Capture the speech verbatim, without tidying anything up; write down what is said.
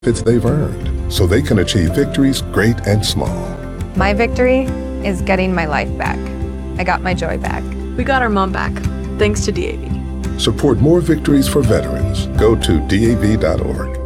benefits they've earned so they can achieve victories great and small. My victory is getting my life back. I got my joy back. We got our mom back, thanks to D A V. Support more victories for veterans. Go to D A V dot org.